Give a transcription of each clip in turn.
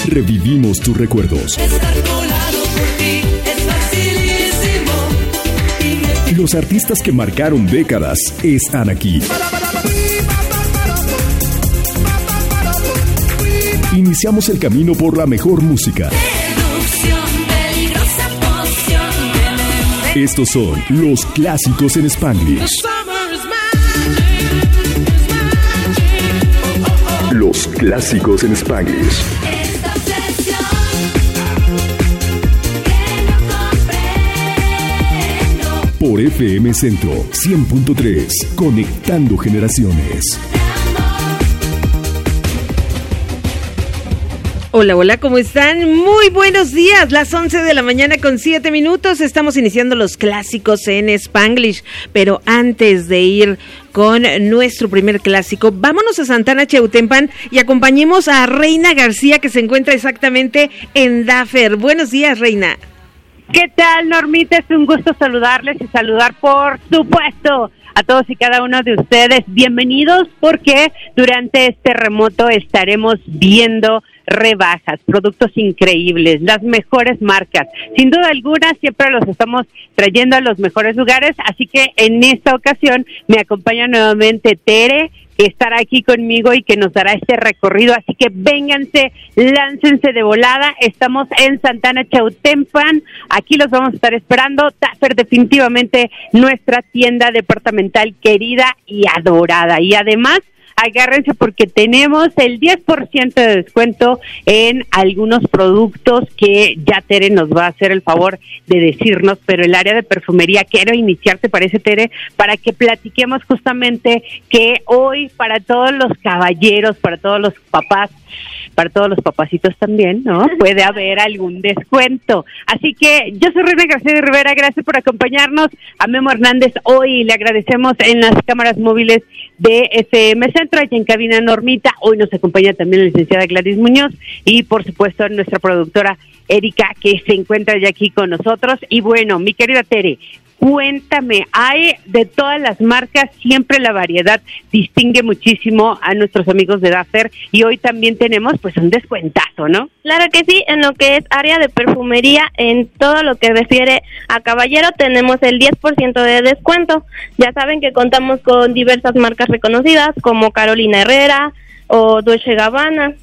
Revivimos tus recuerdos. Los artistas que marcaron décadas están aquí. Iniciamos el camino por la mejor música. Estos son los clásicos en Spanglish. Los clásicos en Spanglish. Por FM Centro 100.3, conectando generaciones. Hola, hola, ¿cómo están? Muy buenos días, las 11 de la mañana con 7 minutos, estamos iniciando los clásicos en Spanglish, pero antes de ir con nuestro primer clásico, vámonos a Santana Cheutempan y acompañemos a Reina García, que se encuentra exactamente en Daffer. Buenos días, Reina. ¿Qué tal, Normita? Es un gusto saludarles y saludar, por supuesto, a todos y cada uno de ustedes. Bienvenidos, porque durante este remoto estaremos viendo rebajas, productos increíbles, las mejores marcas. Sin duda alguna, siempre los estamos trayendo a los mejores lugares, así que en esta ocasión me acompaña nuevamente Tere, que estará aquí conmigo y que nos dará este recorrido, así que vénganse, láncense de volada. Estamos en Santana Cheutempan, aquí los vamos a estar esperando. Daffer, definitivamente nuestra tienda departamental querida y adorada, y además agárrense porque tenemos el 10% de descuento en algunos productos que ya Tere nos va a hacer el favor de decirnos, pero el área de perfumería, quiero iniciar, ¿te parece, Tere? Para que platiquemos justamente que hoy para todos los caballeros, para todos los papás, para todos los papacitos también, ¿no? Puede haber algún descuento. Así que yo soy Reina García de Rivera, gracias por acompañarnos. A Memo Hernández hoy le agradecemos en las cámaras móviles de FM Centro, y en cabina Normita. Hoy nos acompaña también la licenciada Gladys Muñoz y por supuesto nuestra productora Erika, que se encuentra ya aquí con nosotros. Y bueno, mi querida Tere, cuéntame, hay de todas las marcas, siempre la variedad distingue muchísimo a nuestros amigos de Daffer, y hoy también tenemos pues un descuentazo, ¿no? Claro que sí, en lo que es área de perfumería, en todo lo que refiere a caballero, tenemos el 10% de descuento. Ya saben que contamos con diversas marcas reconocidas como Carolina Herrera o Dolce & Gabbana.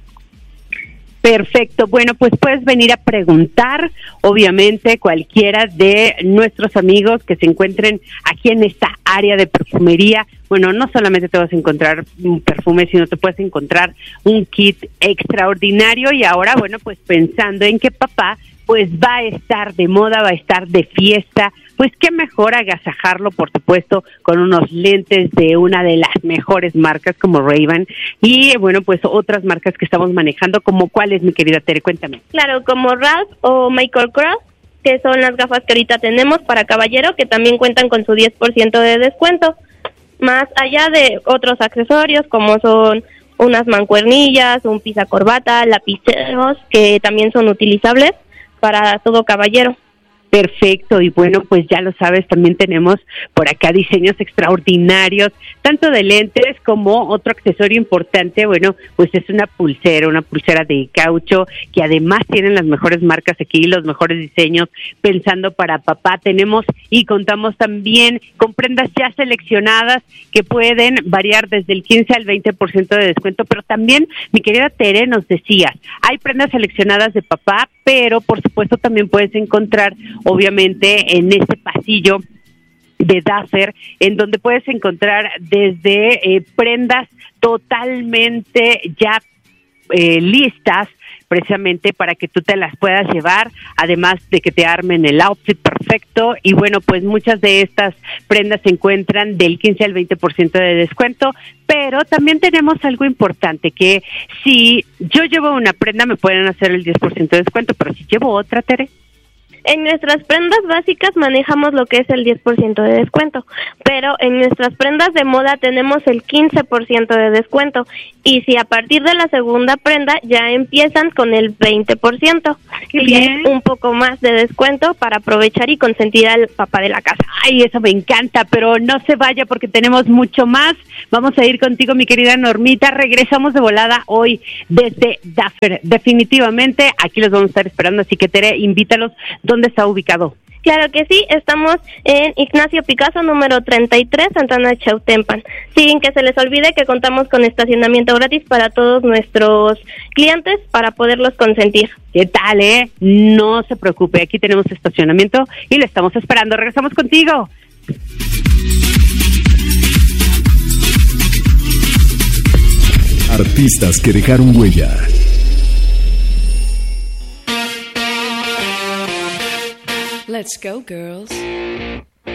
Perfecto, bueno, pues puedes venir a preguntar, obviamente, cualquiera de nuestros amigos que se encuentren aquí en esta área de perfumería. Bueno, no solamente te vas a encontrar un perfume, sino te puedes encontrar un kit extraordinario. Y ahora, bueno, pues pensando en que papá pues va a estar de moda, va a estar de fiesta, pues qué mejor agasajarlo, por supuesto, con unos lentes de una de las mejores marcas como Ray-Ban, y bueno, pues otras marcas que estamos manejando, como cuáles, mi querida Tere, cuéntame. Claro, como Ralph o Michael Kors, que son las gafas que ahorita tenemos para caballero, que también cuentan con su 10% de descuento, más allá de otros accesorios como son unas mancuernillas, un pisacorbata, lapiceros, que también son utilizables para todo caballero. Perfecto, y bueno, pues ya lo sabes, también tenemos por acá diseños extraordinarios, tanto de lentes como otro accesorio importante. Bueno, pues es una pulsera de caucho, que además tienen las mejores marcas aquí, los mejores diseños, pensando para papá. Tenemos y contamos también con prendas ya seleccionadas que pueden variar desde el 15 al 20% de descuento, pero también, mi querida Tere, nos decías, hay prendas seleccionadas de papá, pero por supuesto también puedes encontrar, obviamente, en este pasillo de Daffer, en donde puedes encontrar desde prendas totalmente ya listas, precisamente para que tú te las puedas llevar, además de que te armen el outfit perfecto. Y bueno, pues muchas de estas prendas se encuentran del 15 al 20% de descuento, pero también tenemos algo importante, que si yo llevo una prenda me pueden hacer el 10% de descuento, pero si llevo otra, Tere. En nuestras prendas básicas manejamos lo que es el 10% de descuento, pero en nuestras prendas de moda tenemos el 15% de descuento, y si a partir de la segunda prenda ya empiezan con el 20%, ¡Qué y bien! ya es un poco más de descuento para aprovechar y consentir al papá de la casa. Ay, eso me encanta, pero no se vaya porque tenemos mucho más. Vamos a ir contigo, mi querida Normita. Regresamos de volada hoy desde Daffer. Definitivamente aquí los vamos a estar esperando, así que Tere, invítalos. ¿Dónde está ubicado? Claro que sí, estamos en Ignacio Picasso, número 33, Santana Chautempan. Sin que se les olvide que contamos con estacionamiento gratis para todos nuestros clientes para poderlos consentir. ¿Qué tal, No se preocupe, aquí tenemos estacionamiento y le estamos esperando. Regresamos contigo. Artistas que dejaron huella. Let's go, girls.